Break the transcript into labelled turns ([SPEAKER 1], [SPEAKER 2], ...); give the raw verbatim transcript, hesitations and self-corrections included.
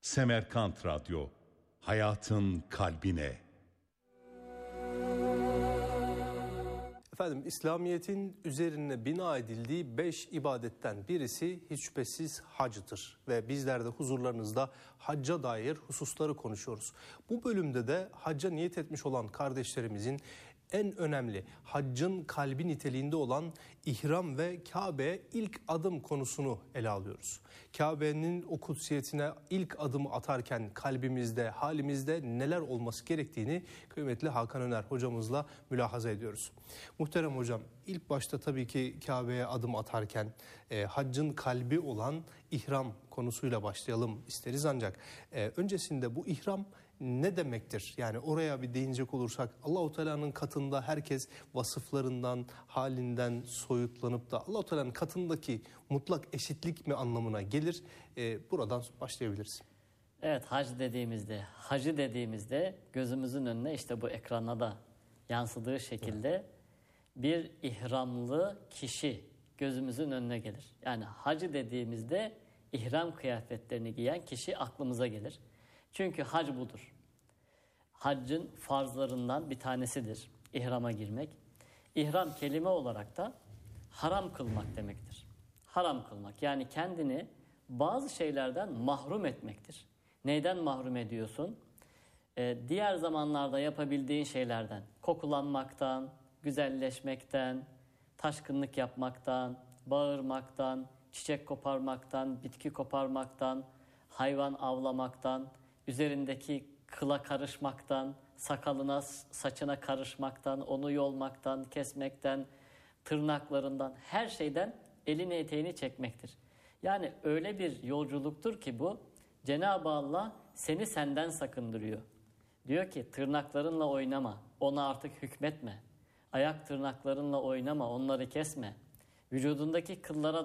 [SPEAKER 1] Semerkant Radyo, hayatın kalbine.
[SPEAKER 2] Efendim, İslamiyet'in üzerine bina edildiği beş ibadetten birisi hiç şüphesiz hacdır. Ve bizler de huzurlarınızda hacca dair hususları konuşuyoruz. Bu bölümde de hacca niyet etmiş olan kardeşlerimizin en önemli haccın kalbi niteliğinde olan ihram ve Kabe'ye ilk adım konusunu ele alıyoruz. Kabe'nin o kutsiyetine ilk adımı atarken kalbimizde, halimizde neler olması gerektiğini kıymetli Hakan Öner hocamızla mülahaza ediyoruz. Muhterem hocam, ilk başta tabii ki Kabe'ye adım atarken e, haccın kalbi olan ihram konusuyla başlayalım isteriz, ancak e, öncesinde bu ihram ne demektir? Yani oraya bir değinecek olursak, Allah-u Teala'nın katında herkes vasıflarından, halinden soyutlanıp da Allah-u Teala'nın katındaki mutlak eşitlik mi anlamına gelir? Ee, buradan başlayabiliriz.
[SPEAKER 3] Evet, hac dediğimizde, hacı dediğimizde gözümüzün önüne işte bu ekrana da yansıdığı şekilde evet, bir ihramlı kişi gözümüzün önüne gelir. Yani hacı dediğimizde ihram kıyafetlerini giyen kişi aklımıza gelir. Çünkü hac budur. Haccın farzlarından bir tanesidir ihrama girmek. İhram kelime olarak da haram kılmak demektir. Haram kılmak, yani kendini bazı şeylerden mahrum etmektir. Neyden mahrum ediyorsun? Ee, diğer zamanlarda yapabildiğin şeylerden, kokulanmaktan, güzelleşmekten, taşkınlık yapmaktan, bağırmaktan, çiçek koparmaktan, bitki koparmaktan, hayvan avlamaktan, üzerindeki kıla karışmaktan, sakalına, saçına karışmaktan, onu yolmaktan, kesmekten, tırnaklarından, her şeyden elini eteğini çekmektir. Yani öyle bir yolculuktur ki bu, Cenab-ı Allah seni senden sakındırıyor. Diyor ki tırnaklarınla oynama, ona artık hükmetme. Ayak tırnaklarınla oynama, onları kesme. Vücudundaki kıllara